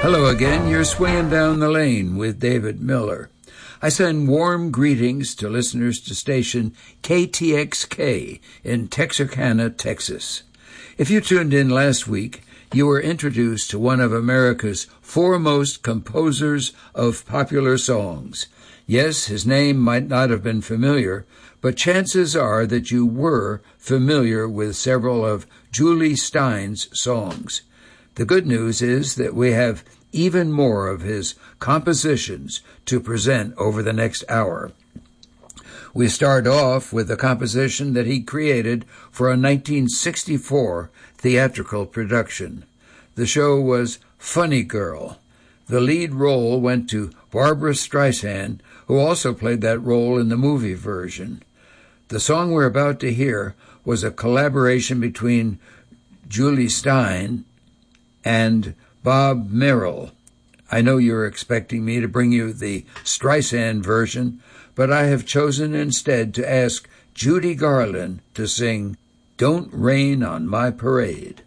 Hello again, you're swinging down the lane with David Miller. I send warm greetings to listeners to station KTXK in Texarkana, Texas. If you tuned in last week, you were introduced to one of America's foremost composers of popular songs. Yes, his name might not have been familiar, but chances are that you were familiar with several of Jule Stein's songs. The good news is that we have even more of his compositions to present over the next hour. We start off with a composition that he created for a 1964 theatrical production. The show was Funny Girl. The lead role went to Barbra Streisand, who also played that role in the movie version. The song we're about to hear was a collaboration between Jule Stein and Bob Merrill. I know you're expecting me to bring you the Streisand version, but I have chosen instead to ask Judy Garland to sing Don't Rain on My Parade.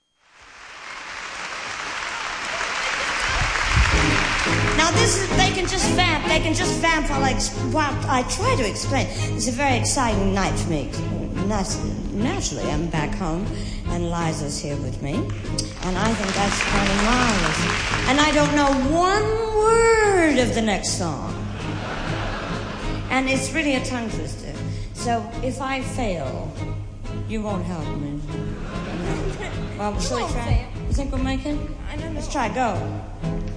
Now they can just vamp while I try to explain. It's a very exciting night for me. Naturally, I'm back home, and Liza's here with me, and I think that's kind of marvelous. And I don't know one word of the next song. And it's really a tongue twister. So if I fail, you won't help me. Well, shall we try? You think we'll make it? I don't know. Let's try. Go.